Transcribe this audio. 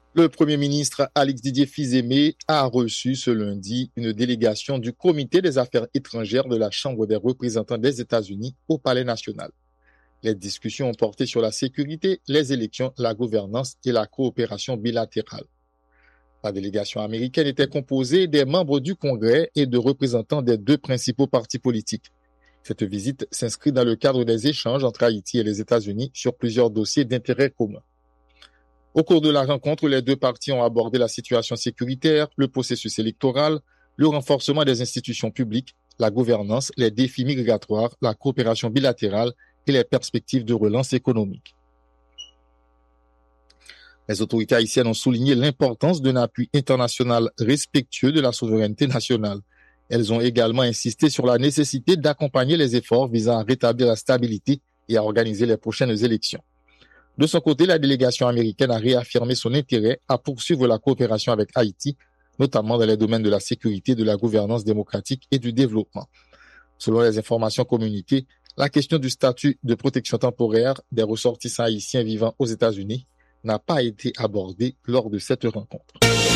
Le Premier ministre Alex Didier Fils-Aimé a reçu ce lundi une délégation du Comité des affaires étrangères de la Chambre des représentants des États-Unis au Palais national. Les discussions ont porté sur la sécurité, les élections, la gouvernance et la coopération bilatérale. La délégation américaine était composée des membres du Congrès et de représentants des deux principaux partis politiques. Cette visite s'inscrit dans le cadre des échanges entre Haïti et les États-Unis sur plusieurs dossiers d'intérêt commun. Au cours de la rencontre, les deux parties ont abordé la situation sécuritaire, le processus électoral, le renforcement des institutions publiques, la gouvernance, les défis migratoires, la coopération bilatérale et les perspectives de relance économique. Les autorités haïtiennes ont souligné l'importance d'un appui international respectueux de la souveraineté nationale. Elles ont également insisté sur la nécessité d'accompagner les efforts visant à rétablir la stabilité et à organiser les prochaines élections. De son côté, la délégation américaine a réaffirmé son intérêt à poursuivre la coopération avec Haïti, notamment dans les domaines de la sécurité, de la gouvernance démocratique et du développement. Selon les informations communiquées, la question du statut de protection temporaire des ressortissants haïtiens vivant aux États-Unis n'a pas été abordée lors de cette rencontre.